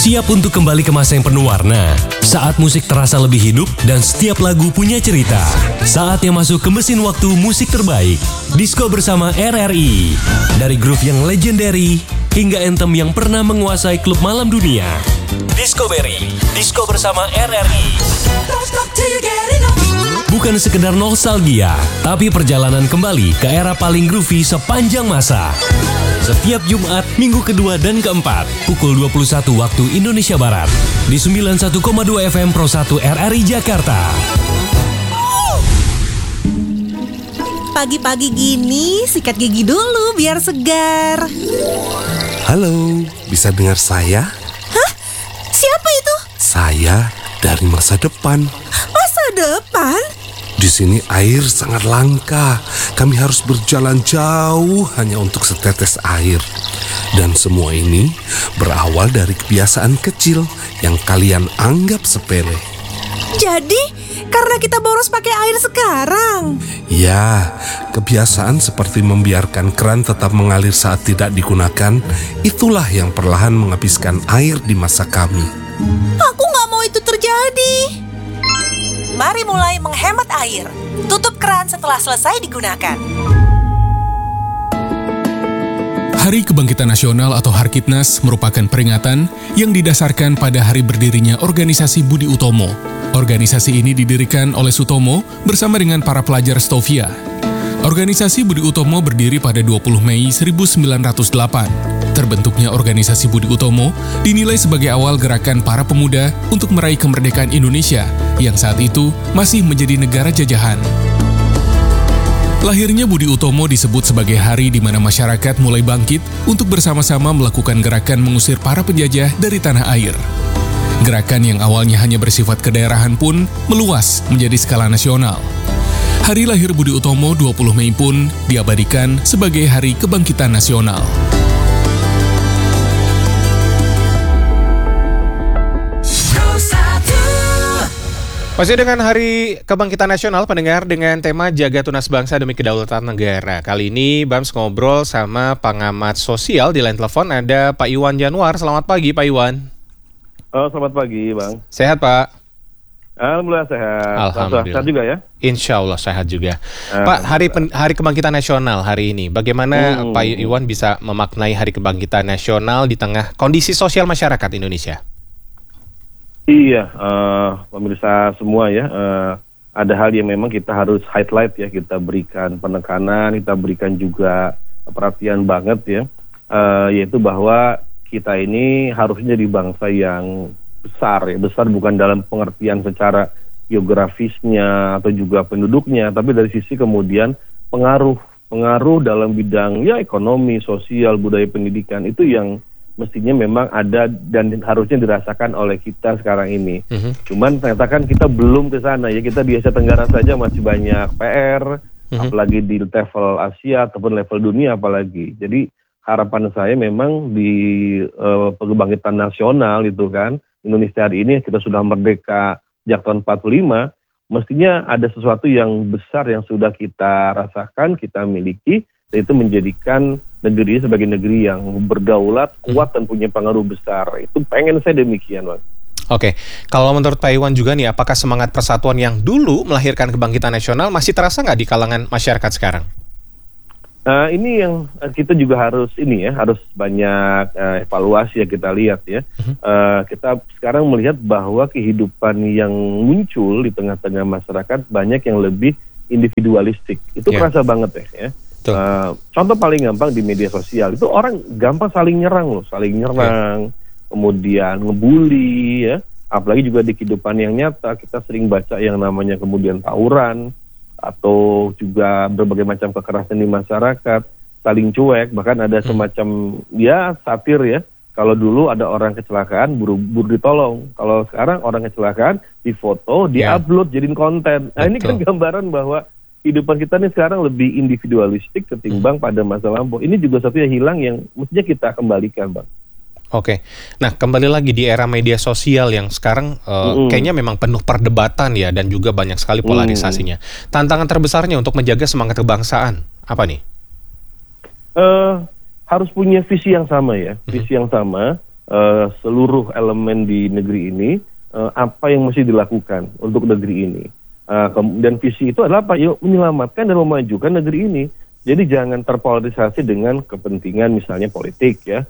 Siap untuk kembali ke masa yang penuh warna? Saat musik terasa lebih hidup dan setiap lagu punya cerita. Saatnya masuk ke mesin waktu musik terbaik. Disko bersama RRI. Dari groove yang legendary hingga anthem yang pernah menguasai klub malam dunia. Discovery, Disko bersama RRI. Bukan sekedar nostalgia, tapi perjalanan kembali ke era paling groovy sepanjang masa. Setiap Jumat, minggu kedua dan keempat, pukul 21 waktu Indonesia Barat, di 91,2 FM Pro 1 RRI Jakarta. Pagi-pagi gini, sikat gigi dulu biar segar. Halo, bisa dengar saya? Hah? Siapa itu? Saya dari masa depan. Masa depan? Di sini air sangat langka. Kami harus berjalan jauh hanya untuk setetes air. Dan semua ini berawal dari kebiasaan kecil yang kalian anggap sepele. Jadi, karena kita boros pakai air sekarang? Ya, kebiasaan seperti membiarkan keran tetap mengalir saat tidak digunakan, itulah yang perlahan menghabiskan air di masa kami. Aku nggak mau itu terjadi. Mari mulai menghemat air. Tutup keran setelah selesai digunakan. Hari Kebangkitan Nasional atau Harkitnas merupakan peringatan yang didasarkan pada hari berdirinya organisasi Budi Utomo. Organisasi ini didirikan oleh Sutomo bersama dengan para pelajar Stovia. Organisasi Budi Utomo berdiri pada 20 Mei 1908. Terbentuknya organisasi Budi Utomo dinilai sebagai awal gerakan para pemuda untuk meraih kemerdekaan Indonesia yang saat itu masih menjadi negara jajahan. Lahirnya Budi Utomo disebut sebagai hari di mana masyarakat mulai bangkit untuk bersama-sama melakukan gerakan mengusir para penjajah dari tanah air. Gerakan yang awalnya hanya bersifat kedaerahan pun meluas menjadi skala nasional. Hari lahir Budi Utomo 20 Mei pun diabadikan sebagai Hari Kebangkitan Nasional. Masih dengan Hari Kebangkitan Nasional, pendengar, dengan tema Jaga Tunas Bangsa Demi Kedaulatan Negara. Kali ini Bams ngobrol sama pengamat sosial. Di line telepon ada Pak Iwan Januar. Selamat pagi Pak Iwan. Selamat pagi Bang. Sehat Pak? Alhamdulillah sehat. Alhamdulillah. Sehat juga ya? Insya Allah sehat juga. Pak, Hari Kebangkitan Nasional hari ini, bagaimana Pak Iwan bisa memaknai Hari Kebangkitan Nasional di tengah kondisi sosial masyarakat Indonesia? Iya, pemirsa semua ya, ada hal yang memang kita harus highlight ya, kita berikan penekanan, kita berikan juga perhatian banget ya, yaitu bahwa kita ini harusnya di bangsa yang besar ya, besar bukan dalam pengertian secara geografisnya atau juga penduduknya, tapi dari sisi kemudian pengaruh dalam bidang ya ekonomi, sosial, budaya, pendidikan, itu yang mestinya memang ada dan harusnya dirasakan oleh kita sekarang ini. Cuman ternyata kan kita belum ke sana ya, kita di Asia Tenggara saja masih banyak PR, apalagi di level Asia ataupun level dunia apalagi. Jadi harapan saya memang di kebangkitan nasional itu kan, Indonesia hari ini kita sudah merdeka sejak tahun 45, mestinya ada sesuatu yang besar yang sudah kita rasakan, kita miliki, yaitu menjadikan negeri sebagai negeri yang berdaulat, kuat dan punya pengaruh besar. Itu pengen saya demikian, Bang. Oke, kalau menurut Pak Iwan juga nih, apakah semangat persatuan yang dulu melahirkan kebangkitan nasional masih terasa nggak di kalangan masyarakat sekarang? Ini yang kita juga harus harus banyak evaluasi ya, kita lihat ya. Kita sekarang melihat bahwa kehidupan yang muncul di tengah-tengah masyarakat banyak yang lebih individualistik. Itu kerasa banget ya. Contoh paling gampang di media sosial itu orang gampang saling nyerang, kemudian ngebully ya, apalagi juga di kehidupan yang nyata kita sering baca yang namanya kemudian tawuran atau juga berbagai macam kekerasan di masyarakat, saling cuek, bahkan ada semacam ya satir ya, kalau dulu ada orang kecelakaan buru-buru ditolong, kalau sekarang orang kecelakaan difoto, diupload jadiin konten. Nah ini kan gambaran bahwa kehidupan kita ini sekarang lebih individualistik ketimbang pada masa lampau. Ini juga satu yang hilang yang mestinya kita kembalikan, Bang. Oke, nah kembali lagi di era media sosial yang sekarang kayaknya memang penuh perdebatan ya, dan juga banyak sekali polarisasinya. Tantangan terbesarnya untuk menjaga semangat kebangsaan, apa nih? Harus punya visi yang sama ya, visi yang sama. seluruh elemen di negeri ini, apa yang mesti dilakukan untuk negeri ini. Kemudian visi itu adalah apa? Yuk menyelamatkan dan memajukan negeri ini. Jadi jangan terpolarisasi dengan kepentingan misalnya politik ya,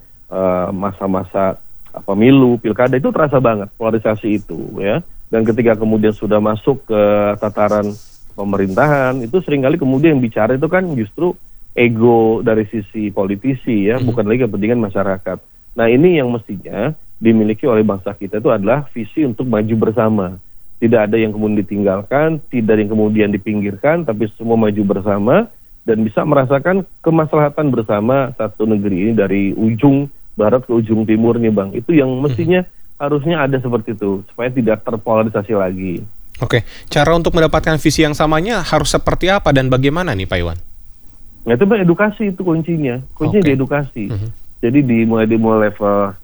masa-masa pemilu, pilkada itu terasa banget polarisasi itu ya. Dan ketika kemudian sudah masuk ke tataran pemerintahan, itu seringkali kemudian yang bicara itu kan justru ego dari sisi politisi ya, bukan lagi kepentingan masyarakat. Nah ini yang mestinya dimiliki oleh bangsa kita itu adalah visi untuk maju bersama. Tidak ada yang kemudian ditinggalkan, tidak ada yang kemudian dipinggirkan, tapi semua maju bersama dan bisa merasakan kemaslahatan bersama satu negeri ini dari ujung barat ke ujung timur nih Bang. Itu yang mestinya harusnya ada seperti itu, supaya tidak terpolarisasi lagi. Oke, cara untuk mendapatkan visi yang samanya harus seperti apa dan bagaimana nih Pak Iwan? Nah itu Bang, edukasi itu kuncinya di edukasi. Jadi dimulai level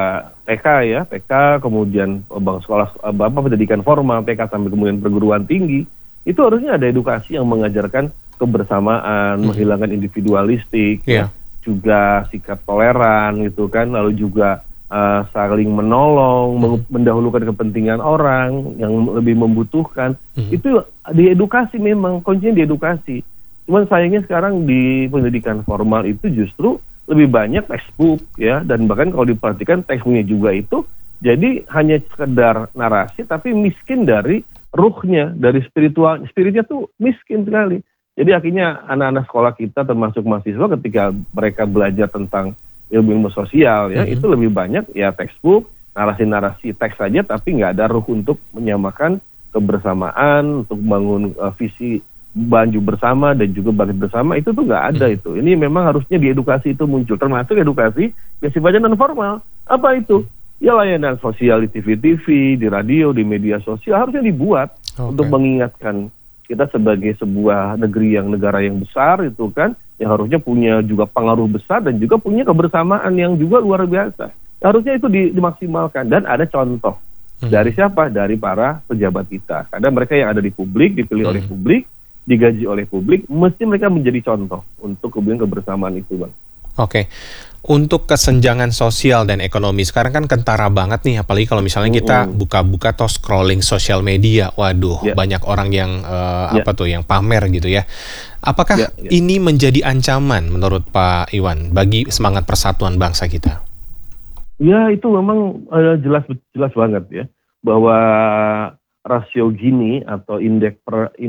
TK ya, TK kemudian Bang sekolah pendidikan formal, TK sampai kemudian perguruan tinggi, itu harusnya ada edukasi yang mengajarkan kebersamaan, menghilangkan individualistik, juga sikap toleran gitu kan, lalu juga saling menolong, mendahulukan kepentingan orang yang lebih membutuhkan. Itu diedukasi, memang kuncinya diedukasi. Cuman sayangnya sekarang di pendidikan formal itu justru lebih banyak textbook ya, dan bahkan kalau diperhatikan textbooknya juga itu jadi hanya sekedar narasi tapi miskin dari ruhnya, dari spiritnya tuh miskin sekali. Jadi akhirnya anak-anak sekolah kita termasuk mahasiswa ketika mereka belajar tentang ilmu sosial ya, itu lebih banyak ya textbook, narasi-narasi teks saja tapi nggak ada ruh untuk menyamakan kebersamaan, untuk membangun visi maju bersama dan juga bangkit bersama, itu tuh nggak ada itu. Ini memang harusnya di edukasi itu muncul, termasuk edukasi yang sifatnya non formal. Apa itu? Ya layanan sosial di TV-TV, di radio, di media sosial harusnya dibuat untuk mengingatkan kita sebagai sebuah negara yang besar itu kan, yang harusnya punya juga pengaruh besar dan juga punya kebersamaan yang juga luar biasa. Harusnya itu dimaksimalkan dan ada contoh. Dari siapa? Dari para pejabat kita. Karena mereka yang ada di publik, dipilih oleh publik, digaji oleh publik, mesti mereka menjadi contoh untuk kemudian kebersamaan itu Bang. Oke. Untuk kesenjangan sosial dan ekonomi sekarang kan kentara banget nih, apalagi kalau misalnya kita buka-buka atau scrolling sosial media, waduh banyak orang yang yang pamer gitu ya. Apakah ini menjadi ancaman menurut Pak Iwan bagi semangat persatuan bangsa kita? Ya itu memang jelas banget ya, bahwa rasio Gini atau indeks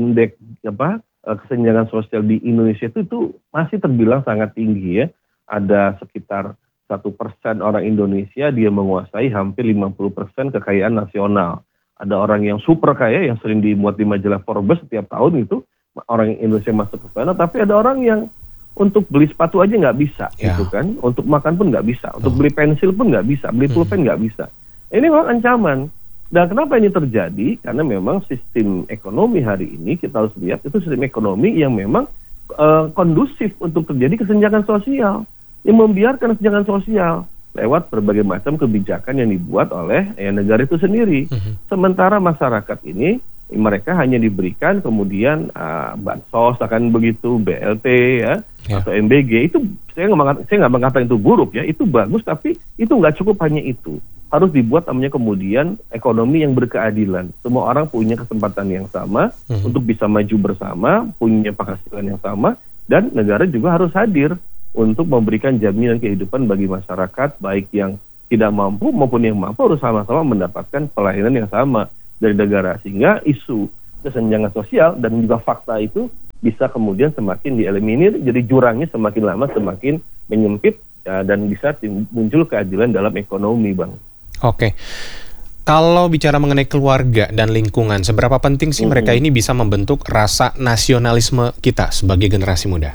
kesenjangan sosial di Indonesia itu masih terbilang sangat tinggi ya. Ada sekitar 1% orang Indonesia dia menguasai hampir 50% kekayaan nasional. Ada orang yang super kaya yang sering dimuat di majalah Forbes setiap tahun itu orang Indonesia masuk ke sana, tapi ada orang yang untuk beli sepatu aja nggak bisa, gitu kan? Untuk makan pun nggak bisa, untuk beli pensil pun nggak bisa, beli pulpen nggak bisa. Ini memang ancaman. Dan kenapa ini terjadi? Karena memang sistem ekonomi hari ini kita harus lihat itu sistem ekonomi yang memang kondusif untuk terjadi kesenjangan sosial, yang membiarkan kesenjangan sosial lewat berbagai macam kebijakan yang dibuat oleh negara itu sendiri. Sementara masyarakat ini mereka hanya diberikan kemudian bansos akan begitu, BLT atau MBG. Itu saya nggak mengatakan itu buruk ya, itu bagus, tapi itu nggak cukup hanya itu. Harus dibuat namanya kemudian ekonomi yang berkeadilan. Semua orang punya kesempatan yang sama untuk bisa maju bersama, punya penghasilan yang sama, dan negara juga harus hadir untuk memberikan jaminan kehidupan bagi masyarakat, baik yang tidak mampu maupun yang mampu harus sama-sama mendapatkan pelayanan yang sama dari negara, sehingga isu kesenjangan sosial dan juga fakta itu bisa kemudian semakin dieliminir, jadi jurangnya semakin lama semakin menyempit dan bisa muncul keadilan dalam ekonomi Bang. Oke. Kalau bicara mengenai keluarga dan lingkungan, seberapa penting sih mereka ini bisa membentuk rasa nasionalisme kita sebagai generasi muda?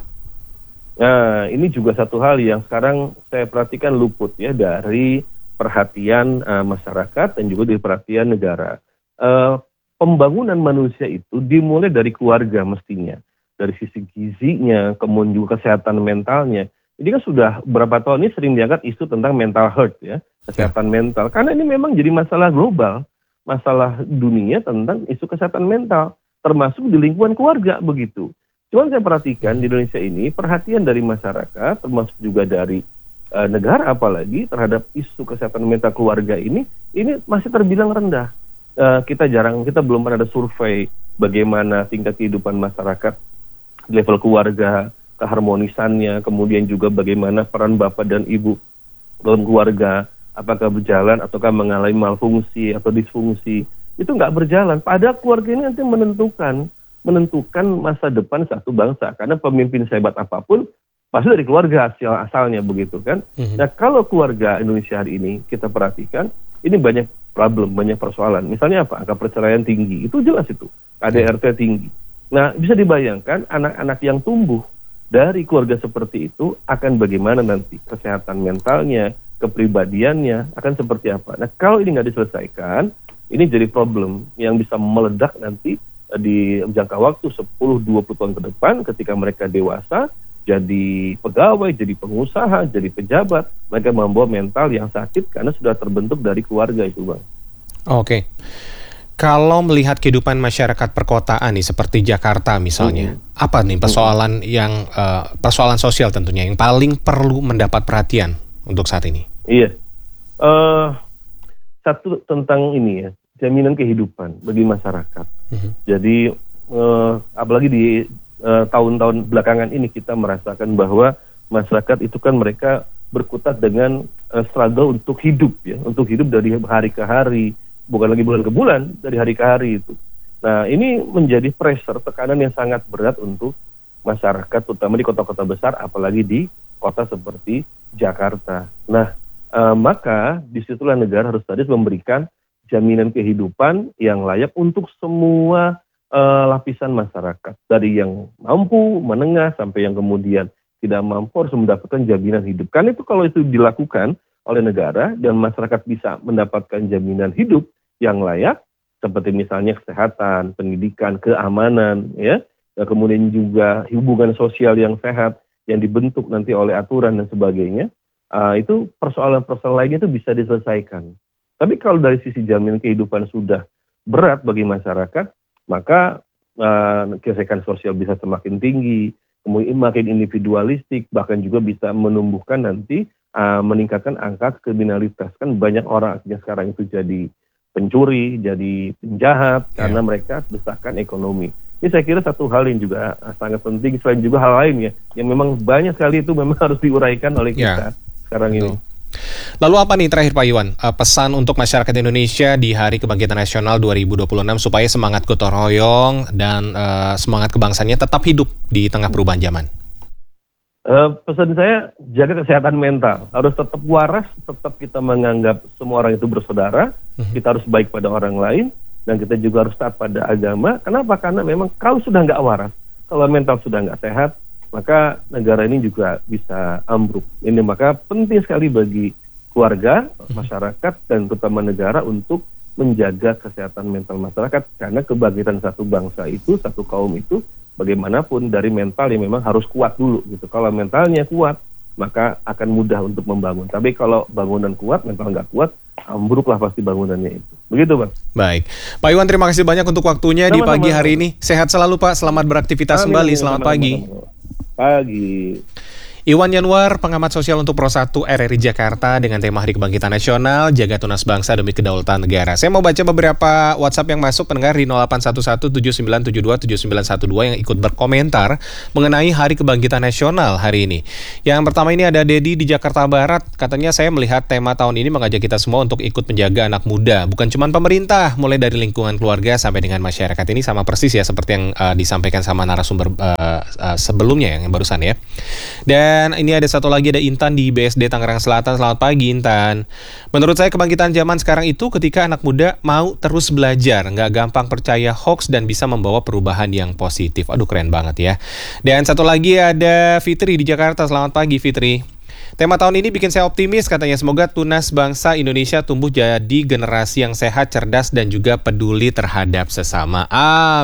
Nah, ini juga satu hal yang sekarang saya perhatikan luput ya dari perhatian masyarakat dan juga dari perhatian negara. Pembangunan manusia itu dimulai dari keluarga mestinya, dari sisi gizinya, kemudian juga kesehatan mentalnya. Jadi kan sudah beberapa tahun ini sering diangkat isu tentang mental health ya, kesehatan mental. Karena ini memang jadi masalah global, masalah dunia tentang isu kesehatan mental, termasuk di lingkungan keluarga begitu. Cuman saya perhatikan di Indonesia ini perhatian dari masyarakat, termasuk juga dari negara apalagi terhadap isu kesehatan mental keluarga ini masih terbilang rendah. Kita belum pernah ada survei bagaimana tingkat kehidupan masyarakat di level keluarga, keharmonisannya, kemudian juga bagaimana peran bapak dan ibu dalam keluarga, apakah berjalan ataukah mengalami malfungsi atau disfungsi. Itu nggak berjalan. Padahal keluarga ini nanti menentukan masa depan satu bangsa, karena pemimpin sehebat apapun pasti dari keluarga asalnya, begitu kan. Nah, kalau keluarga Indonesia hari ini kita perhatikan, ini banyak problem, banyak persoalan. Misalnya apa? Angka perceraian tinggi, itu jelas itu. KDRT tinggi. Nah, bisa dibayangkan anak-anak yang tumbuh dari keluarga seperti itu akan bagaimana nanti kesehatan mentalnya, kepribadiannya akan seperti apa. Nah, kalau ini nggak diselesaikan, ini jadi problem yang bisa meledak nanti di jangka waktu 10-20 tahun ke depan ketika mereka dewasa, jadi pegawai, jadi pengusaha, jadi pejabat, mereka membawa mental yang sakit karena sudah terbentuk dari keluarga itu, Bang. Oke. Kalau melihat kehidupan masyarakat perkotaan nih, seperti Jakarta misalnya, apa nih persoalan sosial tentunya yang paling perlu mendapat perhatian untuk saat ini? Iya. Satu tentang ini ya, jaminan kehidupan bagi masyarakat. Jadi apalagi di tahun-tahun belakangan ini kita merasakan bahwa masyarakat itu kan mereka berkutat dengan struggle untuk hidup ya, untuk hidup dari hari ke hari, bukan lagi bulan ke bulan, dari hari ke hari itu. Nah, ini menjadi pressure, tekanan yang sangat berat untuk masyarakat, terutama di kota-kota besar, apalagi di kota seperti Jakarta. Nah, maka disitulah negara harus tadi memberikan jaminan kehidupan yang layak untuk semua lapisan masyarakat, dari yang mampu, menengah, sampai yang kemudian tidak mampu harus mendapatkan jaminan hidup. Karena itu kalau itu dilakukan oleh negara dan masyarakat bisa mendapatkan jaminan hidup yang layak, seperti misalnya kesehatan, pendidikan, keamanan, ya, kemudian juga hubungan sosial yang sehat yang dibentuk nanti oleh aturan dan sebagainya, itu persoalan-persoalan lainnya itu bisa diselesaikan. Tapi kalau dari sisi jaminan kehidupan sudah berat bagi masyarakat, maka gesekan sosial bisa semakin tinggi, kemudian makin individualistik, bahkan juga bisa menumbuhkan nanti meningkatkan angka kriminalitas. Kan banyak orang akhirnya sekarang itu jadi pencuri, jadi penjahat, karena mereka desakan ekonomi. Ini saya kira satu hal yang juga sangat penting, selain juga hal lain ya, yang memang banyak sekali itu memang harus diuraikan oleh kita sekarang ini. Lalu apa nih terakhir Pak Iwan, pesan untuk masyarakat Indonesia di Hari Kebangkitan Nasional 2026 supaya semangat gotong royong dan semangat kebangsaannya tetap hidup di tengah perubahan zaman? Pesan saya, jaga kesehatan mental. Harus tetap waras, tetap kita menganggap semua orang itu bersaudara, kita harus baik pada orang lain, dan kita juga harus taat pada agama. Kenapa? Karena memang kalau sudah nggak waras, kalau mental sudah nggak sehat, maka negara ini juga bisa ambruk. Ini maka penting sekali bagi keluarga, masyarakat, dan terutama negara untuk menjaga kesehatan mental masyarakat. Karena kebangkitan satu bangsa itu, satu kaum itu, bagaimanapun dari mental yang memang harus kuat dulu gitu. Kalau mentalnya kuat, maka akan mudah untuk membangun. Tapi kalau bangunan kuat, mental nggak kuat, ambruklah pasti bangunannya itu. Begitu, Bang. Baik. Pak Iwan, terima kasih banyak untuk waktunya di pagi hari ini. Sehat selalu, Pak. Selamat beraktivitas kembali. Selamat pagi. Pagi. Iwan Yanwar, pengamat sosial untuk Pro 1 RRI Jakarta dengan tema Hari Kebangkitan Nasional, Jaga Tunas Bangsa Demi Kedaulatan Negara. Saya mau baca beberapa WhatsApp yang masuk pendengar di 081179727912 yang ikut berkomentar mengenai Hari Kebangkitan Nasional hari ini. Yang pertama ini ada Dedi di Jakarta Barat. Katanya saya melihat tema tahun ini mengajak kita semua untuk ikut menjaga anak muda. Bukan cuma pemerintah, mulai dari lingkungan keluarga sampai dengan masyarakat. Ini sama persis ya seperti yang disampaikan sama narasumber sebelumnya yang barusan ya. Dan ini ada satu lagi, ada Intan di BSD Tangerang Selatan. Selamat pagi Intan. Menurut saya kebangkitan zaman sekarang itu ketika anak muda mau terus belajar, nggak gampang percaya hoax dan bisa membawa perubahan yang positif. Aduh keren banget ya. Dan satu lagi ada Fitri di Jakarta. Selamat pagi Fitri. Tema tahun ini bikin saya optimis katanya. Semoga tunas bangsa Indonesia tumbuh jadi generasi yang sehat, cerdas dan juga peduli terhadap sesama.